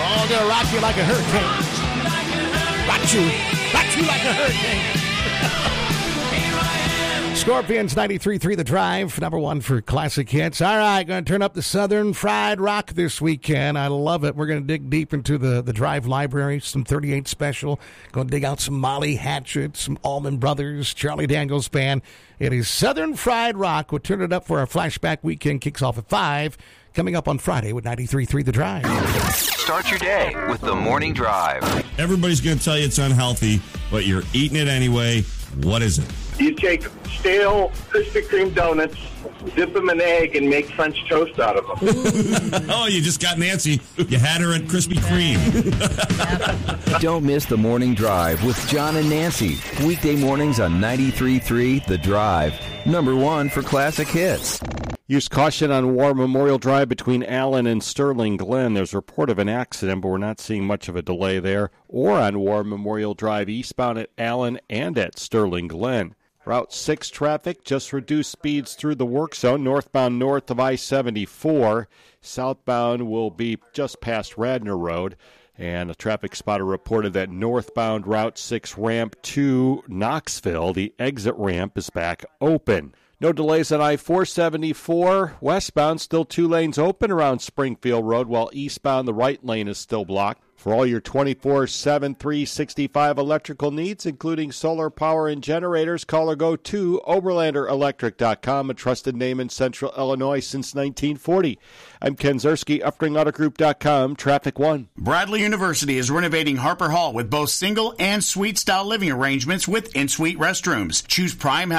Oh, they'll rock you like a hurricane. Rock you like a hurricane. Scorpions 93.3 The Drive, number one for classic hits. All right, going to turn up the Southern Fried Rock this weekend. I love it. We're going to dig deep into the Drive library, some 38 special. Going to dig out some Molly Hatchet, some Allman Brothers, Charlie Daniels Band. It is Southern Fried Rock. We'll turn it up for our flashback weekend. Kicks off at 5. Coming up on Friday with 93.3 The Drive. Start your day with the Morning Drive. Everybody's going to tell you it's unhealthy, but you're eating it anyway. What is it? You take stale Krispy Kreme donuts, dip them in egg, and make French toast out of them. Oh, you just got Nancy. You had her at Krispy Kreme. Don't miss the Morning Drive with John and Nancy. Weekday mornings on 93.3 The Drive. Number one for classic hits. Use caution on War Memorial Drive between Allen and Sterling Glen. There's a report of an accident, but we're not seeing much of a delay there. Or on War Memorial Drive eastbound at Allen and at Sterling Glen. Route 6 traffic just reduced speeds through the work zone, northbound north of I-74. Southbound will be just past Radnor Road. And a traffic spotter reported that northbound Route 6 ramp to Knoxville, the exit ramp is back open. No delays on I-474. Westbound, still 2 lanes open around Springfield Road, while eastbound, the right lane is still blocked. For all your 24/7, 365 electrical needs, including solar power and generators, call or go to OberlanderElectric.com, a trusted name in Central Illinois since 1940. I'm Ken Zerski, UpringAutoGroup.com, Traffic 1. Bradley University is renovating Harper Hall with both single and suite-style living arrangements with in-suite restrooms. Choose Prime